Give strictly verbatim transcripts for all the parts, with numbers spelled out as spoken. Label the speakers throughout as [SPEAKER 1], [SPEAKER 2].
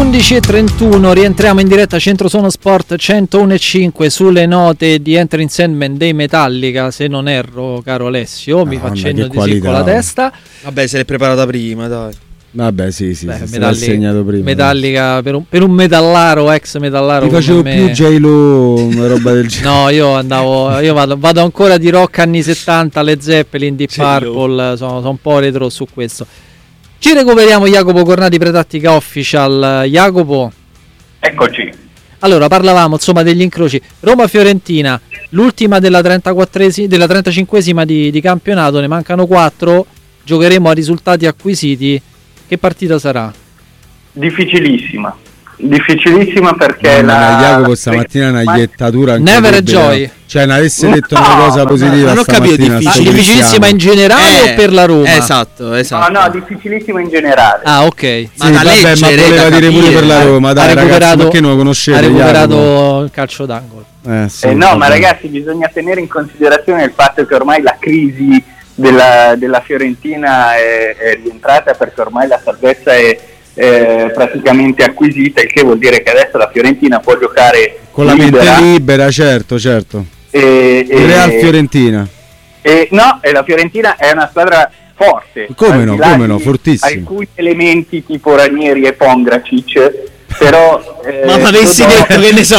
[SPEAKER 1] undici e trentuno, rientriamo in diretta Centro Suono Sport centouno e cinque sulle note di Entering Sandman dei Metallica, se non erro, caro Alessio, no, mi facendo di sì con la testa.
[SPEAKER 2] Vabbè, se l'è preparata prima, dai.
[SPEAKER 3] Vabbè, sì, sì,
[SPEAKER 1] Beh,
[SPEAKER 3] sì,
[SPEAKER 1] Metallica,
[SPEAKER 3] segnato prima.
[SPEAKER 1] Metallica per un, per un metallaro, ex metallaro.
[SPEAKER 3] Ti facevo
[SPEAKER 1] me...
[SPEAKER 3] più J-Lo, una roba del genere.
[SPEAKER 1] No, io andavo, io vado, vado ancora di rock anni settanta, Led Zeppelin, Deep Purple, sono, sono un po' retro su questo. Ci recuperiamo Jacopo Cornati, Pretattica Official. Jacopo,
[SPEAKER 4] eccoci.
[SPEAKER 1] Allora, parlavamo insomma degli incroci Roma-Fiorentina, l'ultima della trentaquattresima, della trentacinquesima di, di campionato, ne mancano quattro, giocheremo a risultati acquisiti. Che partita sarà?
[SPEAKER 4] Difficilissima, difficilissima perché
[SPEAKER 3] no,
[SPEAKER 4] la...
[SPEAKER 3] Jacopo stamattina una
[SPEAKER 4] ma...
[SPEAKER 3] iettatura
[SPEAKER 1] Never a joy.
[SPEAKER 3] Cioè, non avesse detto no, una cosa positiva.
[SPEAKER 2] Non ho capito, difficile.
[SPEAKER 1] Difficilissima in generale eh, o per la Roma?
[SPEAKER 2] Esatto, esatto.
[SPEAKER 4] No, no, difficilissima in generale.
[SPEAKER 1] Ah, ok.
[SPEAKER 2] Ma
[SPEAKER 3] sì,
[SPEAKER 2] da
[SPEAKER 3] vabbè,
[SPEAKER 2] leggere,
[SPEAKER 3] ma voleva
[SPEAKER 2] da
[SPEAKER 3] dire pure per la Roma, dai, ragazzi, perché non lo conoscete?
[SPEAKER 1] Ha recuperato
[SPEAKER 3] Jacopo?
[SPEAKER 1] il calcio d'angolo.
[SPEAKER 3] Eh, sì,
[SPEAKER 4] eh, no, ma ragazzi, bisogna tenere in considerazione il fatto che ormai la crisi della, della Fiorentina è, è rientrata, perché ormai la salvezza è eh, praticamente acquisita, il che vuol dire che adesso la Fiorentina può giocare
[SPEAKER 3] con la
[SPEAKER 4] libera,
[SPEAKER 3] mente libera, certo, certo.
[SPEAKER 4] E,
[SPEAKER 3] il Real Fiorentina.
[SPEAKER 4] E, no, e la Fiorentina è una squadra forte.
[SPEAKER 3] Come no, come no, fortissimo.
[SPEAKER 4] Alcuni elementi tipo Ranieri e Pongracic, però eh,
[SPEAKER 2] ma avessi dopo... detto che ne so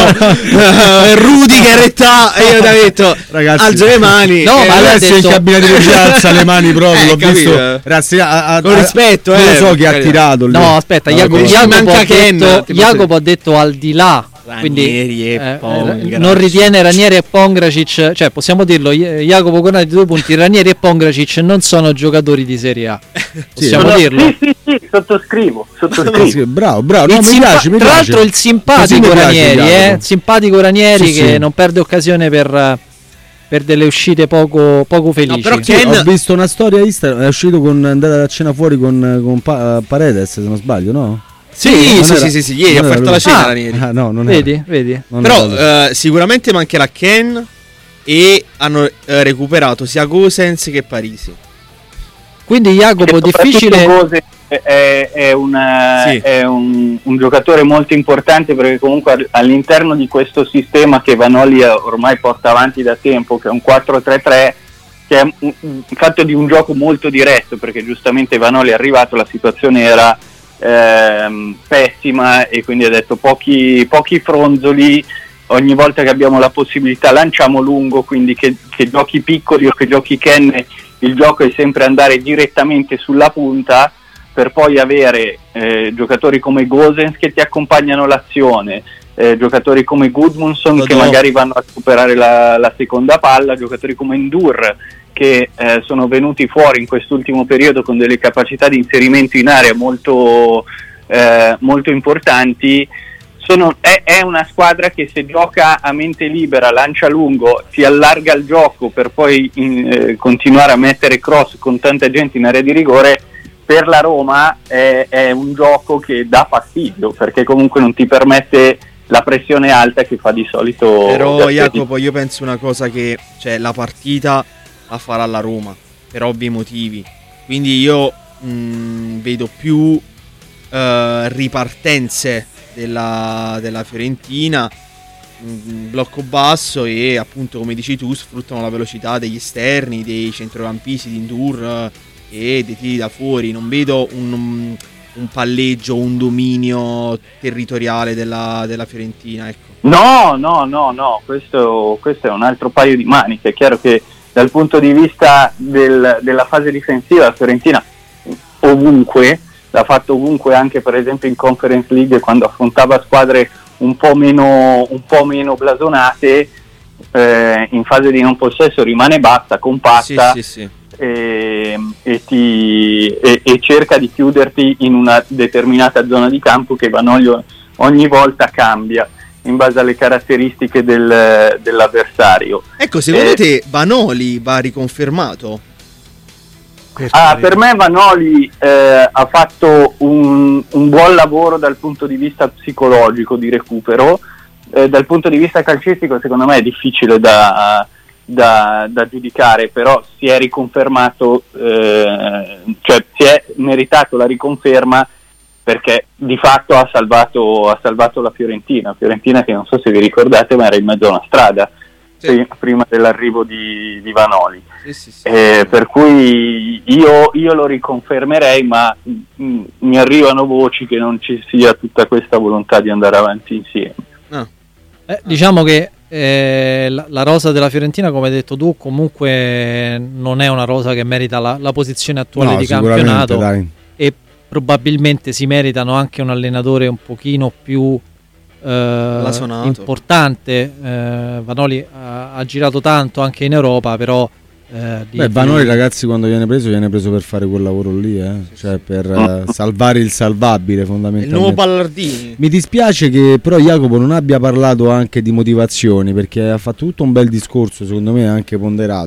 [SPEAKER 2] Rudiger e ta e io ti ho detto ragazzi alzo le mani,
[SPEAKER 3] no,
[SPEAKER 2] eh,
[SPEAKER 3] ma adesso detto... in cabina di regia alza le mani proprio, eh, l'ho capito. Visto ragazzi, a, a,
[SPEAKER 2] con rispetto,
[SPEAKER 3] non
[SPEAKER 2] eh,
[SPEAKER 3] lo so chi ha tirato lì.
[SPEAKER 1] No, aspetta, no, Jacopo, Jacopo, ha detto, Jacopo ha detto al di là. Quindi
[SPEAKER 2] e
[SPEAKER 1] eh, non ritiene Ranieri e Pongracic, cioè possiamo dirlo, Jacopo Cornati due punti, Ranieri e Pongracic non sono giocatori di Serie A. Possiamo
[SPEAKER 4] sì,
[SPEAKER 1] dirlo?
[SPEAKER 4] Sì, sì, sì, sottoscrivo, sottoscrivo.
[SPEAKER 3] Bravo, bravo, no, mi
[SPEAKER 1] simpa-
[SPEAKER 3] piace, mi
[SPEAKER 1] tra
[SPEAKER 3] piace.
[SPEAKER 1] l'altro il simpatico Ranieri, eh, simpatico Ranieri
[SPEAKER 3] sì,
[SPEAKER 1] che
[SPEAKER 3] sì.
[SPEAKER 1] non perde occasione per per delle uscite poco, poco felici.
[SPEAKER 2] No, però
[SPEAKER 3] sì,
[SPEAKER 2] Ken...
[SPEAKER 3] ho visto una storia Instagram, è uscito con andare a cena fuori con, con pa- Paredes, se non sbaglio, no?
[SPEAKER 2] Sì, sì,
[SPEAKER 3] era,
[SPEAKER 2] sì, sì, sì, ieri ha fatto
[SPEAKER 3] lui.
[SPEAKER 2] la cena
[SPEAKER 1] ah,
[SPEAKER 2] Ranieri.
[SPEAKER 3] Ah, no, non
[SPEAKER 1] vedi,
[SPEAKER 3] era.
[SPEAKER 1] vedi.
[SPEAKER 3] Non
[SPEAKER 2] però eh, sicuramente mancherà Ken e hanno eh, recuperato sia Gosens che Parisi.
[SPEAKER 1] Quindi Jacopo, difficile.
[SPEAKER 4] Gosens è, è, una,
[SPEAKER 2] sì.
[SPEAKER 4] è un, un giocatore molto importante, perché comunque all'interno di questo sistema che Vanoli ormai porta avanti da tempo, che è un quattro tre tre, che è un, un, fatto di un gioco molto diretto, perché giustamente Vanoli è arrivato, la situazione era Ehm, pessima, e quindi ha detto pochi, pochi fronzoli, ogni volta che abbiamo la possibilità lanciamo lungo, quindi che, che giochi piccoli o che giochi Ken, il gioco è sempre andare direttamente sulla punta, per poi avere eh, giocatori come Gosens che ti accompagnano l'azione, eh, giocatori come Gudmundsson che magari vanno a recuperare la, la seconda palla, giocatori come Ndur che eh, sono venuti fuori in quest'ultimo periodo con delle capacità di inserimento in area molto, eh, molto importanti. Sono, è, è una squadra che se gioca a mente libera, lancia lungo, si allarga il gioco per poi in, eh, continuare a mettere cross con tanta gente in area di rigore. Per la Roma è, è un gioco che dà fastidio, perché comunque non ti permette la pressione alta che fa di solito.
[SPEAKER 2] Però Jacopo, io penso una cosa, che cioè la partita a farà la Roma per ovvi motivi, quindi io mh, vedo più uh, ripartenze della, della Fiorentina, mh, blocco basso, e appunto come dici tu sfruttano la velocità degli esterni, dei centrocampisti di Ndur uh, e dei tiri da fuori. Non vedo un, un, un palleggio, un dominio territoriale della, della Fiorentina, ecco.
[SPEAKER 4] No, no, no, no, questo, questo è un altro paio di maniche. È chiaro che dal punto di vista del, della fase difensiva la Fiorentina ovunque, l'ha fatto ovunque, anche per esempio in Conference League quando affrontava squadre un po' meno, un po' meno blasonate, eh, in fase di non possesso rimane bassa, compatta,
[SPEAKER 2] sì, sì, sì.
[SPEAKER 4] E, e, ti, e, e cerca di chiuderti in una determinata zona di campo che Vanoli ogni volta cambia in base alle caratteristiche del, dell'avversario.
[SPEAKER 2] Ecco, secondo
[SPEAKER 4] eh,
[SPEAKER 2] te Vanoli va riconfermato?
[SPEAKER 4] Ah, per me Vanoli eh, ha fatto un, un buon lavoro dal punto di vista psicologico di recupero, eh, dal punto di vista calcistico secondo me è difficile da, da, da giudicare, però si è riconfermato, eh, cioè si è meritato la riconferma perché di fatto ha salvato, ha salvato la Fiorentina, Fiorentina che non so se vi ricordate ma era in mezzo a una strada, sì, prima dell'arrivo di, di Vanoli,
[SPEAKER 2] sì, sì, sì.
[SPEAKER 4] Eh, per cui io, io lo riconfermerei, ma mh, mi arrivano voci che non ci sia tutta questa volontà di andare avanti insieme.
[SPEAKER 2] No.
[SPEAKER 1] Eh, diciamo che eh, la, la rosa della Fiorentina, come hai detto tu, comunque non è una rosa che merita la, la posizione attuale
[SPEAKER 3] No,
[SPEAKER 1] di
[SPEAKER 3] sicuramente,
[SPEAKER 1] campionato,
[SPEAKER 3] dai.
[SPEAKER 1] e probabilmente si meritano anche un allenatore un pochino più eh, importante. eh, Vanoli ha, ha girato tanto anche in Europa, però eh, di,
[SPEAKER 3] Beh, Vanoli, ragazzi, quando viene preso viene preso per fare quel lavoro lì, eh? Cioè per eh, salvare il salvabile, fondamentalmente.
[SPEAKER 2] Il nuovo Ballardini.
[SPEAKER 3] Mi dispiace che però Jacopo non abbia parlato anche di motivazioni, perché ha fatto tutto un bel discorso, secondo me anche ponderato.